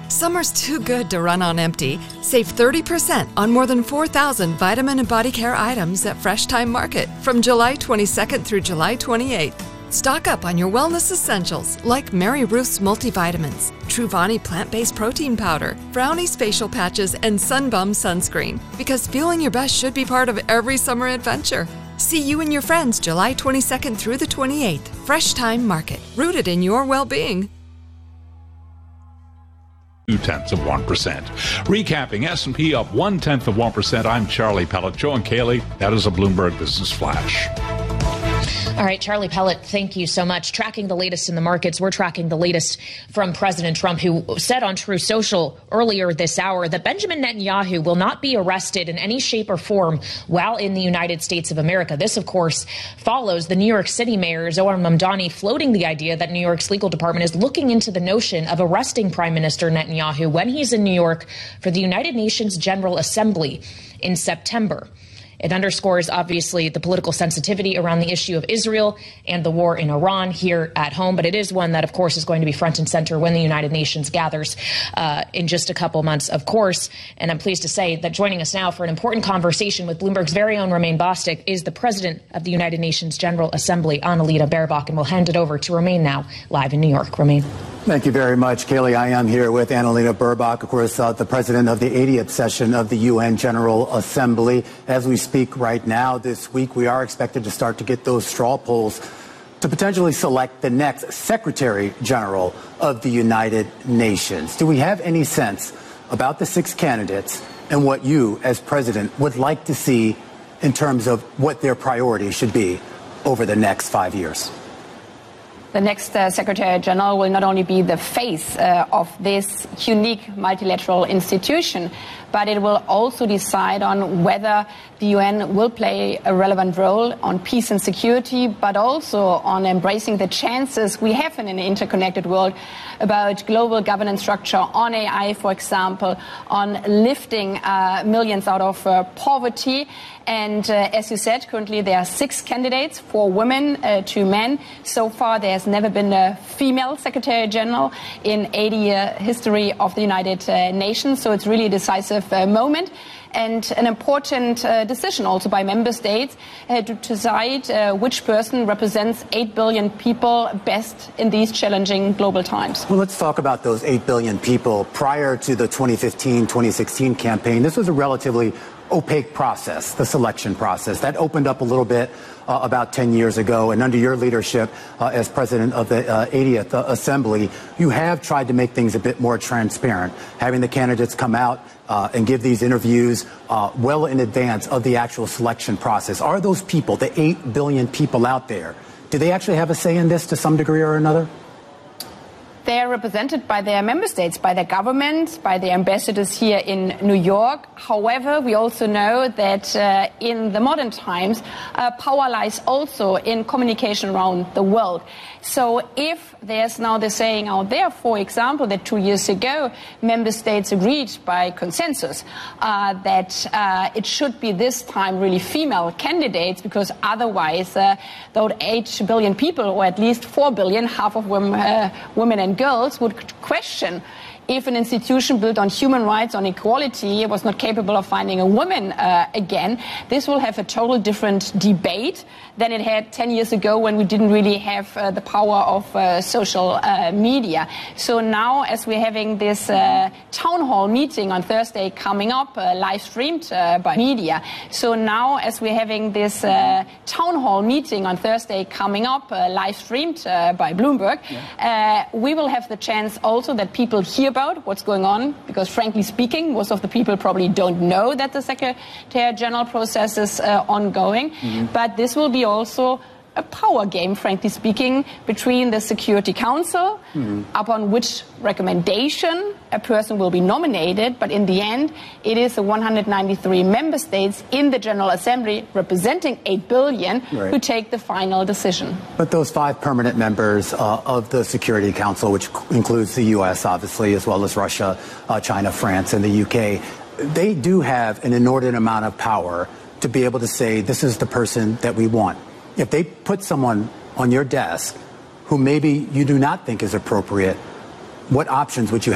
Summer's too good to run on empty. Save 30% on more than 4,000 vitamin and body care items at Fresh Time Market from July 22nd through July 28th. Stock up on your wellness essentials like Mary Ruth's multivitamins, Truvani plant-based protein powder, Brownie's facial patches, and Sunbum sunscreen. Because feeling your best should be part of every summer adventure. See you and your friends July 22nd through the 28th. Fresh Time Market, rooted in your well-being. 0.2%. Recapping, S&P up 0.1%. I'm Charlie Pellet. Joe and Kaylee, that is a Bloomberg Business Flash. All right, Charlie Pellet, thank you so much. Tracking the latest in the markets, we're tracking the latest from President Trump, who said on Truth Social earlier this hour that Benjamin Netanyahu will not be arrested in any shape or form while in the United States of America. This, of course, follows the New York City mayor, Zohar Mamdani, floating the idea that New York's legal department is looking into the notion of arresting Prime Minister Netanyahu when he's in New York for the United Nations General Assembly in September. It underscores, obviously, the political sensitivity around the issue of Israel and the war in Iran here at home. But it is one that, of course, is going to be front and center when the United Nations gathers in just a couple months, of course. And I'm pleased to say that joining us now for an important conversation with Bloomberg's very own Romain Bostick is the president of the United Nations General Assembly, Annalena Baerbock. And we'll hand it over to Romain now, live in New York. Romain. Thank you very much, Kaylee. I am here with Annalena Baerbock, of course, the president of the 80th session of the UN General Assembly. As we speak right now, this week, we are expected to start to get those straw polls to potentially select the next Secretary General of the United Nations. Do we have any sense about the 6 candidates and what you, as president, would like to see in terms of what their priorities should be over the next 5 years? The next Secretary General will not only be the face of this unique multilateral institution, but it will also decide on whether the UN will play a relevant role on peace and security, but also on embracing the chances we have in an interconnected world about global governance structure, on AI, for example, on lifting millions out of poverty. And as you said, currently there are 6 candidates, 4 women, 2 men. So far, there has never been a female Secretary General in 80-year history of the United Nations. So it's really a decisive moment and an important decision also by member states to decide which person represents 8 billion people best in these challenging global times. Well, let's talk about those 8 billion people. Prior to the 2015-2016 campaign, this was a relatively opaque process, the selection process. That opened up a little bit about 10 years ago. And under your leadership as president of the 80th Assembly, you have tried to make things a bit more transparent, having the candidates come out and give these interviews well in advance of the actual selection process. Are those people, the 8 billion people out there, do they actually have a say in this to some degree or another? They are represented by their member states, by their governments, by the ambassadors here in New York. However, we also know that in the modern times, power lies also in communication around the world. So if there's now the saying out there, for example, that 2 years ago, member states agreed by consensus that it should be this time really female candidates, because otherwise those 8 billion people, or at least 4 billion, half of women and girls, would question if an institution built on human rights, on equality, was not capable of finding a woman again. This will have a total different debate than it had 10 years ago, when we didn't really have the power of social media. So now, as we're having this town hall meeting on Thursday coming up, live streamed by media. So now, as we're having this town hall meeting on Thursday coming up, live streamed by Bloomberg, we will have the chance also that people hear about what's going on, because frankly speaking, most of the people probably don't know that the Secretary General process is ongoing. But this will be also a power game, frankly speaking, between the Security Council, upon which recommendation a person will be nominated. But in the end, it is the 193 member states in the General Assembly representing 8 billion who take the final decision. But those 5 permanent members of the Security Council, which includes the U.S., obviously, as well as Russia, China, France, and the U.K., they do have an inordinate amount of power to be able to say, this is the person that we want. If they put someone on your desk who maybe you do not think is appropriate, what options would you have?